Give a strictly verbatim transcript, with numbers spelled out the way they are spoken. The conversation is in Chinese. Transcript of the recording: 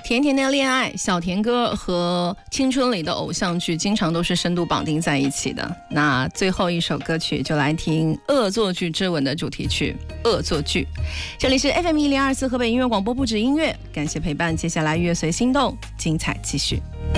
甜甜的恋爱、小甜歌和青春里的偶像剧经常都是深度绑定在一起的。那最后一首歌曲就来听《恶作剧之吻》的主题曲《恶作剧》。这里是 F M 一零二四河北音乐广播不止音乐，感谢陪伴，接下来乐随心动，精彩继续。